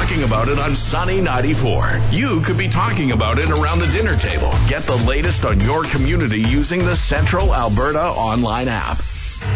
talking about it on Sunny 94. You could be talking about it around the dinner table. Get the latest on your community using the Central Alberta online app.